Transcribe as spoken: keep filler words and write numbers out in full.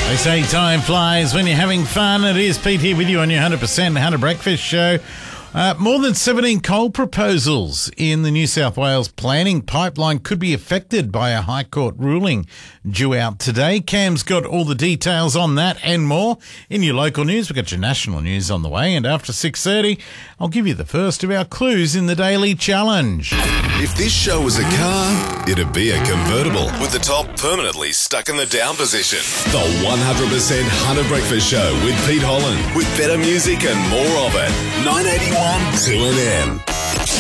They say time flies when you're having fun. It is Pete here with you on your one hundred percent Hunter Breakfast Show. Uh, more than seventeen coal proposals in the New South Wales planning pipeline could be affected by a High Court ruling due out today. Cam's got all the details on that and more in your local news. We've got your national news on the way, and after six thirty, I'll give you the first of our clues in the Daily Challenge. If this show was a car, it'd be a convertible with the top permanently stuck in the down position. The one hundred percent Hunter Breakfast Show with Pete Holland, with better music and more of it. nine eighty-one two N M.